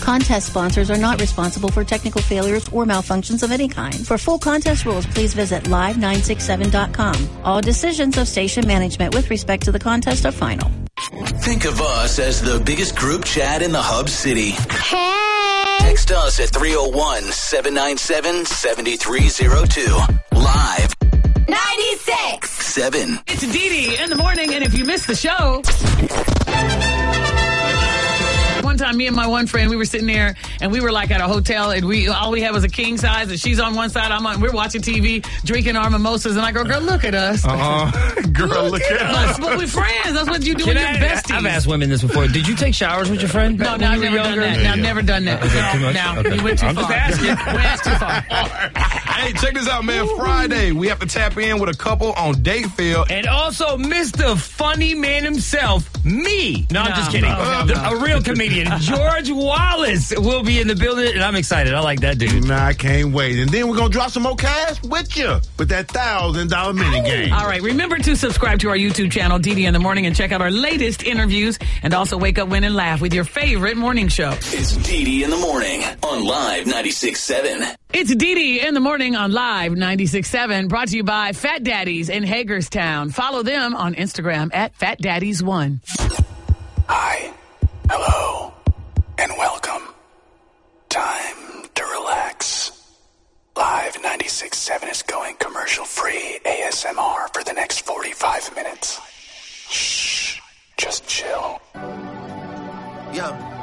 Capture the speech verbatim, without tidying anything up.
Contest sponsors are not responsible for technical failures or malfunctions of any kind. For full contest rules, please visit live nine six seven dot com. All decisions of station management with respect to the contest are final. Think of us as the biggest group chat in the Hub City. Hey! Text us at three oh one, seven nine seven, seven three oh two. Live ninety-six seven. It's Dee Dee in the morning, and if you missed the show... One time, me and my one friend, we were sitting there, and we were like at a hotel, and we all we had was a king size, and she's on one side, I'm on. We're watching T V, drinking our mimosas, and I go, "Girl, look at us, uh-uh. girl, look, look at, at us." us." But we're friends. That's what you do with your I, besties. I've asked women this before. Did you take showers with your friend? No, no, I've never done that. No, I've never done that. Is that too much? No, Okay. you went too I'm far. just asking. We asked too far. Hey, check this out, man. Friday, we have to tap in with a couple on Dayfield. And also, Mister Funny Man himself, me. No, I'm No, just kidding. no, no, The- no. A real comedian, George Wallace, will be in the building, and I'm excited. I like that dude. Nah, I can't wait. And then we're going to drop some more cash with you with that one thousand dollars mini game. All right, remember to subscribe to our YouTube channel, Dee Dee in the Morning, and check out our latest interviews, and also wake up, win, and laugh with your favorite morning show. It's Dee Dee in the morning on Live ninety-six seven. It's Dee Dee in the Morning on Live ninety-six seven, brought to you by Fat Daddies in Hagerstown. Follow them on Instagram at Fat Daddies one. Hi, hello, and welcome. Time to relax. Live ninety-six seven is going commercial-free A S M R for the next forty-five minutes. Shh, just chill. Yo.